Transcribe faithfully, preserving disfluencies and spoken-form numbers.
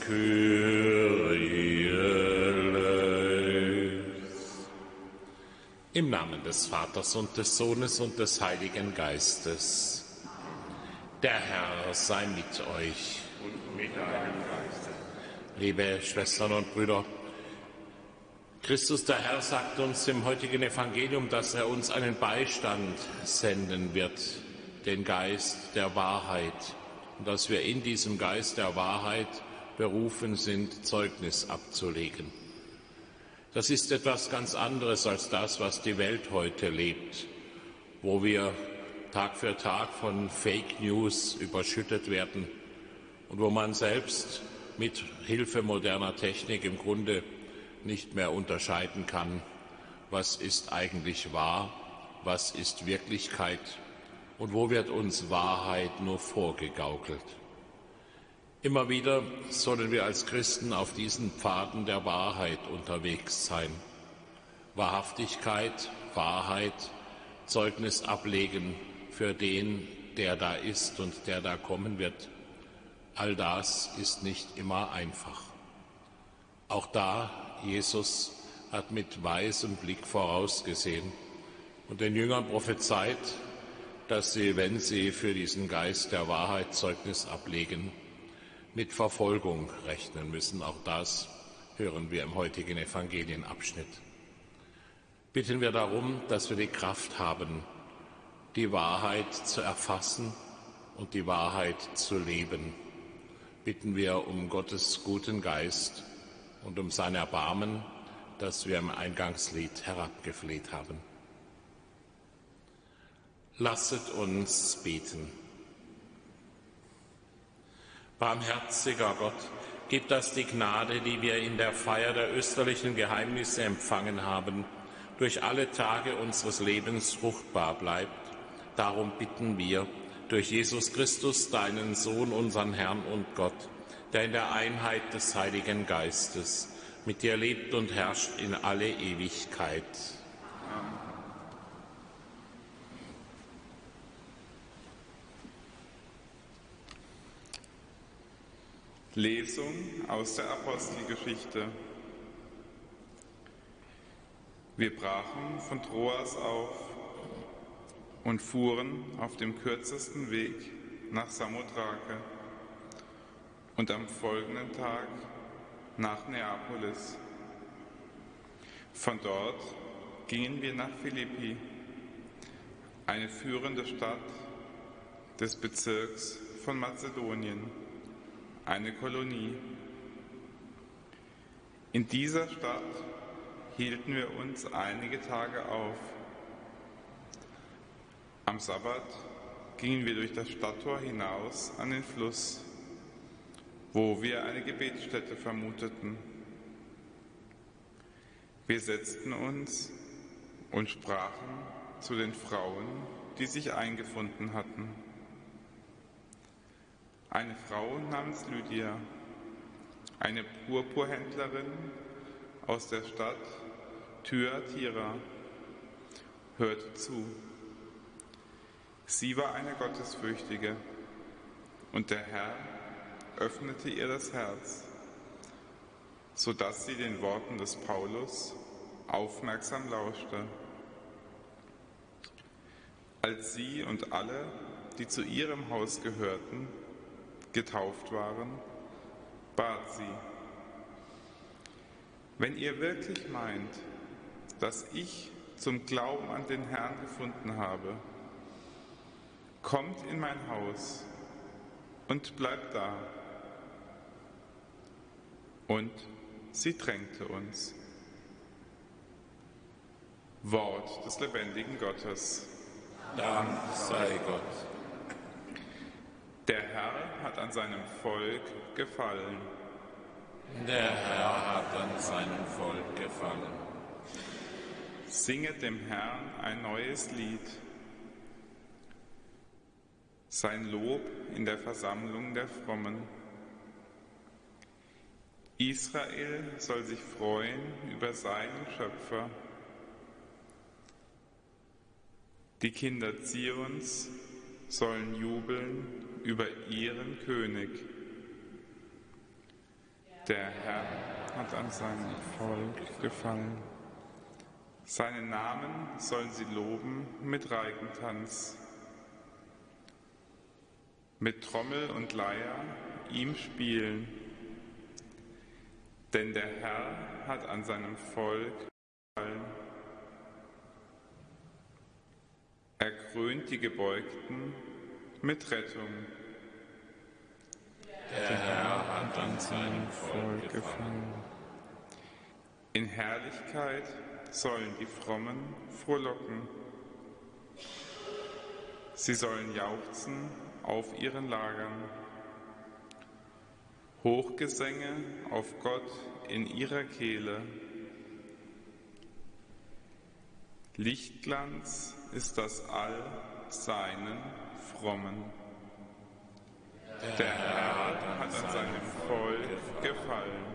Kyrie eleison. Im Namen des Vaters und des Sohnes und des Heiligen Geistes. Der Herr sei mit euch. Und mit deinem Geiste. Liebe Schwestern und Brüder, Christus, der Herr, sagt uns im heutigen Evangelium, dass er uns einen Beistand senden wird, den Geist der Wahrheit, und dass wir in diesem Geist der Wahrheit berufen sind, Zeugnis abzulegen. Das ist etwas ganz anderes als das, was die Welt heute lebt, wo wir Tag für Tag von Fake News überschüttet werden und wo man selbst mit Hilfe moderner Technik im Grunde nicht mehr unterscheiden kann, was ist eigentlich wahr, was ist Wirklichkeit und wo wird uns Wahrheit nur vorgegaukelt. Immer wieder sollen wir als Christen auf diesen Pfaden der Wahrheit unterwegs sein. Wahrhaftigkeit, Wahrheit, Zeugnis ablegen für den, der da ist und der da kommen wird. All das ist nicht immer einfach. Auch da, Jesus hat mit weisem Blick vorausgesehen und den Jüngern prophezeit, dass sie, wenn sie für diesen Geist der Wahrheit Zeugnis ablegen, mit Verfolgung rechnen müssen. Auch das hören wir im heutigen Evangelienabschnitt. Bitten wir darum, dass wir die Kraft haben, die Wahrheit zu erfassen und die Wahrheit zu leben. Bitten wir um Gottes guten Geist und um sein Erbarmen, das wir im Eingangslied herabgefleht haben. Lasset uns beten. Barmherziger Gott, gib, dass die Gnade, die wir in der Feier der österlichen Geheimnisse empfangen haben, durch alle Tage unseres Lebens fruchtbar bleibt. Darum bitten wir durch Jesus Christus, deinen Sohn, unseren Herrn und Gott, der in der Einheit des Heiligen Geistes mit dir lebt und herrscht in alle Ewigkeit. Amen. Lesung aus der Apostelgeschichte. Wir brachen von Troas auf und fuhren auf dem kürzesten Weg nach Samothrake und am folgenden Tag nach Neapolis. Von dort gingen wir nach Philippi, eine führende Stadt des Bezirks von Mazedonien, eine Kolonie. In dieser Stadt hielten wir uns einige Tage auf. Am Sabbat gingen wir durch das Stadttor hinaus an den Fluss, wo wir eine Gebetsstätte vermuteten. Wir setzten uns und sprachen zu den Frauen, die sich eingefunden hatten. Eine Frau namens Lydia, eine Purpurhändlerin aus der Stadt Thyatira, hörte zu. Sie war eine Gottesfürchtige und der Herr öffnete ihr das Herz, sodass sie den Worten des Paulus aufmerksam lauschte. Als sie und alle, die zu ihrem Haus gehörten, getauft waren, bat sie: Wenn ihr wirklich meint, dass ich zum Glauben an den Herrn gefunden habe, kommt in mein Haus und bleibt da. Und sie drängte uns. Wort des lebendigen Gottes. Dank sei Gott. Der Herr hat an seinem Volk gefallen. Der Herr hat an seinem Volk gefallen. Singet dem Herrn ein neues Lied. Sein Lob in der Versammlung der Frommen. Israel soll sich freuen über seinen Schöpfer. Die Kinder Zions sollen jubeln über ihren König. Der Herr hat an seinem Volk gefallen. Seinen Namen sollen sie loben mit Reigentanz, mit Trommel und Leier ihm spielen. Denn der Herr hat an seinem Volk gefallen. Er krönt die Gebeugten mit Rettung. Der Herr hat an seinem Volk gefallen. In Herrlichkeit sollen die Frommen frohlocken. Sie sollen jauchzen auf ihren Lagern. Hochgesänge auf Gott in ihrer Kehle. Lichtglanz ist das All seinen Frommen. Der Herr hat an seinem Volk gefallen.